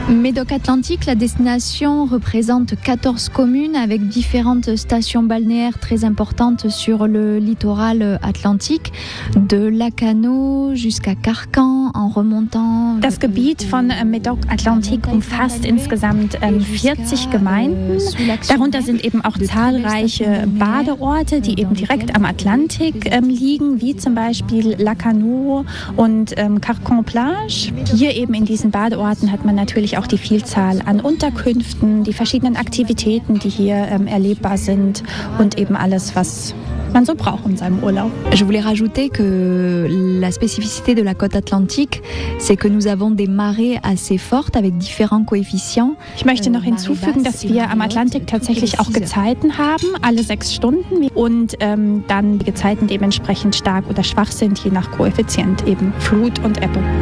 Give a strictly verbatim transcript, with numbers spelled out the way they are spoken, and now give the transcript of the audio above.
Médoc Atlantique, la destination représente quatorze communes avec différentes stations balnéaires très importantes sur le littoral atlantique, de Lacanau jusqu'à Carcan en remontant. Das Gebiet von Médoc Atlantique umfasst insgesamt vierzig Gemeinden. Darunter sind eben auch zahlreiche Badeorte, die eben direkt am Atlantik liegen, wie zum Beispiel Lacanau und Carcan Plage. Hier eben in diesen Badeorten hat man natürlich auch die Vielzahl an Unterkünften, die verschiedenen Aktivitäten, die hier ähm, erlebbar sind und eben alles, was man so braucht in seinem Urlaub. Je voulais rajouter que la spécificité de la côte atlantique, c'est que nous avons des marées assez fortes avec différents coefficients. Ich möchte noch hinzufügen, dass wir am Atlantik tatsächlich auch Gezeiten haben, alle sechs Stunden und ähm, dann die Gezeiten dementsprechend stark oder schwach sind, je nach Koeffizient eben Flut und Ebbe.